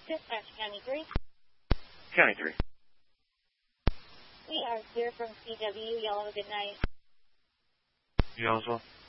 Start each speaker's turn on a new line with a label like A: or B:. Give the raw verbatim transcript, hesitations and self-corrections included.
A: Dispatch County three.
B: County three.
A: We are clear from C W. Y'all have a good night.
B: You all as well.